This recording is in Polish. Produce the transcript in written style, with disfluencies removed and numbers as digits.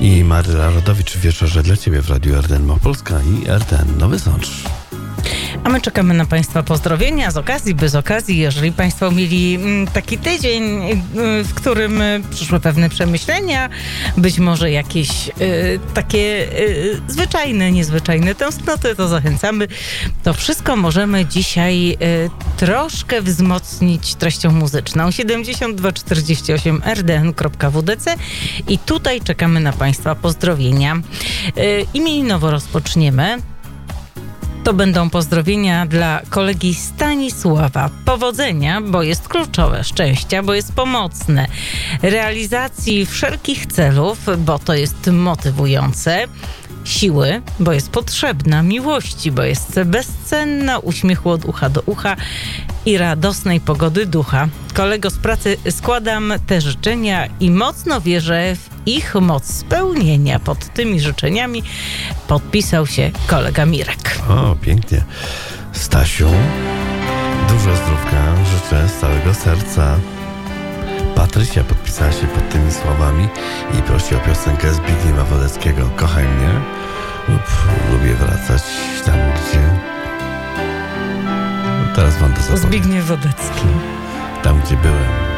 I Maryla Rodowicz w wieczorze dla Ciebie w Radiu RDN Małopolska i RDN Nowy Sącz. A my czekamy na Państwa pozdrowienia z okazji, bez okazji. Jeżeli Państwo mieli taki tydzień, w którym przyszły pewne przemyślenia, być może jakieś takie zwyczajne, niezwyczajne tęsknoty, to zachęcamy. To wszystko możemy dzisiaj troszkę wzmocnić treścią muzyczną. 7248 rdn.wdc i tutaj czekamy na Państwa pozdrowienia. Imieninowo rozpoczniemy. To będą pozdrowienia dla kolegi Stanisława. Powodzenia, bo jest kluczowe, szczęścia, bo jest pomocne, realizacji wszelkich celów, bo to jest motywujące, siły, bo jest potrzebna, miłości, bo jest bezcenna, uśmiechu od ucha do ucha i radosnej pogody ducha. Kolego z pracy, składam te życzenia i mocno wierzę w ich moc spełnienia. Pod tymi życzeniami podpisał się kolega Mirek. O, pięknie. Stasiu, dużo zdrówka życzę z całego serca. Patrycja podpisała się pod tymi słowami i prosi o piosenkę Zbigniewa Wodeckiego. Kochaj mnie lub lubię wracać tam, gdzie... Teraz wam to zapowiem. Zbigniew Wodecki. Tam, gdzie byłem.